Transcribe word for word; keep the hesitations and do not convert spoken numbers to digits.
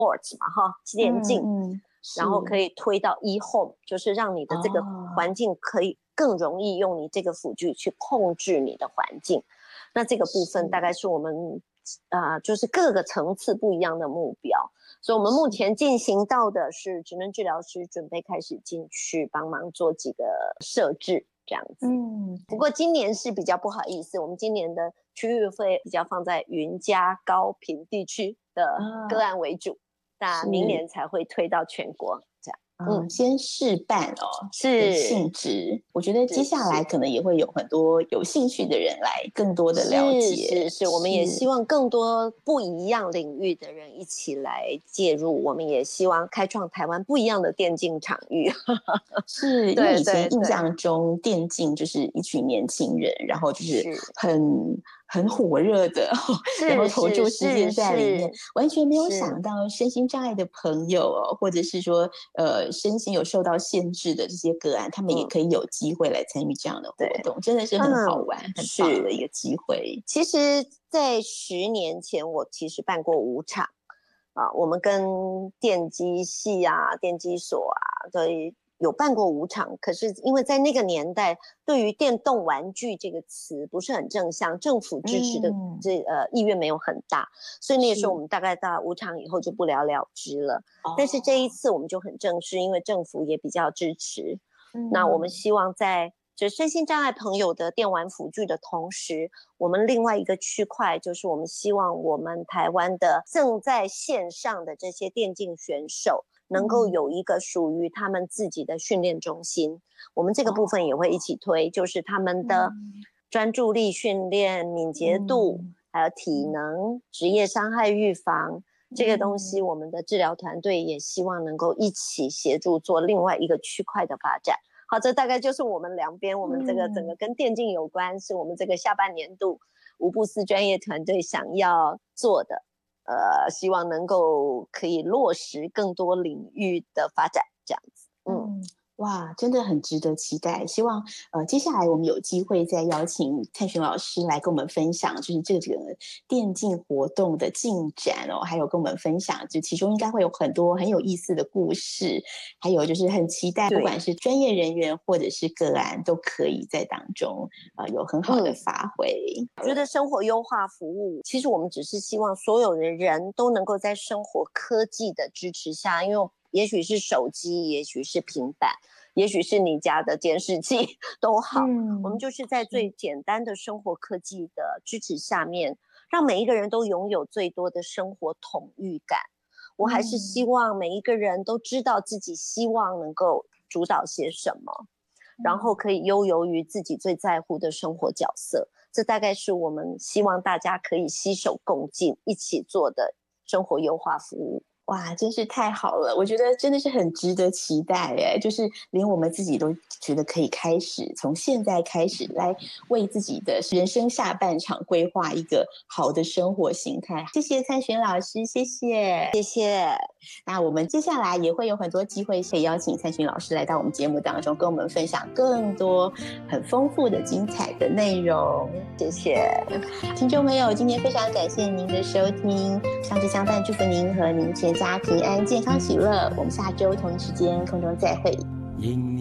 sports 嘛哈，电竞、 嗯嗯、 然后可以推到 e-home， 就是让你的这个环境可以更容易用你这个辅具去控制你的环境。那这个部分大概是我们呃，就是各个层次不一样的目标，所以我们目前进行到的是职能治疗师准备开始进去帮忙做几个设置这样子。嗯，不过今年是比较不好意思，我们今年的区域会比较放在云嘉高屏地区的个案为主，那、啊、明年才会推到全国这样。 嗯，先试办哦， 是性质。我觉得接下来可能也会有很多有兴趣的人来更多的了解。 是是是，我们也希望更多不一样领域的人一起来介入。我们也希望开创台湾不一样的电竞场域。 是因为以前印象中电竞就是一群年轻人，然后就是很很火热的，然后投注时间在里面，完全没有想到身心障碍的朋友哦，或者是说呃身心有受到限制的这些个案，他们也可以有机会来参与这样的活动，嗯、真的是很好玩、嗯、很棒的一个机会。 其实在十年前我其实办过五场啊，我们跟电机系啊、电机所啊对有办过五场，可是因为在那个年代对于电动玩具这个词不是很正向，政府支持的这、嗯、呃意愿没有很大，所以那时候我们大概到五场以后就不了了之了。但是这一次我们就很正式，因为政府也比较支持、嗯、那我们希望在就身心障碍朋友的电玩辅具的同时，我们另外一个区块就是我们希望我们台湾的正在线上的这些电竞选手能够有一个属于他们自己的训练中心、嗯、我们这个部分也会一起推、哦、就是他们的专注力训练、敏捷度、嗯、还有体能、嗯、职业伤害预防、嗯、这个东西我们的治疗团队也希望能够一起协助做另外一个区块的发展。好，这大概就是我们两边我们这个整个跟电竞有关、嗯、是我们这个下半年度无布斯专业团队想要做的，呃，希望能够可以落实更多领域的发展这样子。嗯， 嗯哇，真的很值得期待。希望呃接下来我们有机会再邀请蔡璇老师来跟我们分享，就是这个电竞活动的进展哦，还有跟我们分享，就其中应该会有很多很有意思的故事，还有就是很期待，不管是专业人员或者是个案，都可以在当中呃有很好的发挥。 我觉得生活优化服务，其实我们只是希望所有的人都能够在生活科技的支持下，因为也许是手机，也许是平板，也许是你家的监视器都好、嗯、我们就是在最简单的生活科技的支持下面，让每一个人都拥有最多的生活统御感。我还是希望每一个人都知道自己希望能够主导些什么、嗯、然后可以悠游于自己最在乎的生活角色，这大概是我们希望大家可以携手共进一起做的生活优化服务。 哇，真是太好了，我觉得真的是很值得期待耶，就是连我们自己都觉得可以开始从现在开始来为自己的人生下半场规划一个好的生活形态。谢谢蔡璇老师，谢谢谢谢。 那我们接下来也会有很多机会可以邀请蔡璇老师来到我们节目当中，跟我们分享更多很丰富的精彩的内容。 谢谢听众朋友，今天非常感谢您的收听，上智相伴祝福您和您全家平安健康喜乐，我们下周同一时间空中再会。